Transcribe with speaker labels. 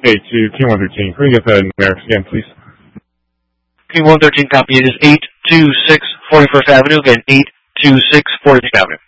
Speaker 1: 8 to King 113. Can we get the numerics again, please?
Speaker 2: King 113, copy. It is 826 41st Avenue. Again, 826 41st Avenue.